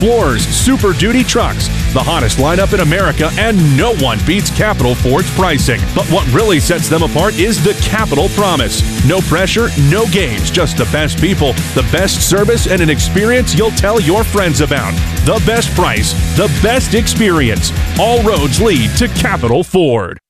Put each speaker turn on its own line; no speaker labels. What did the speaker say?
Explorers, Super Duty trucks, the hottest lineup in America, and no one beats Capital Ford's pricing. But what really sets them apart is the Capital Promise. No pressure, no games, just the best people, the best service, and an experience you'll tell your friends about. The best price, the best experience. All roads lead to Capital Ford.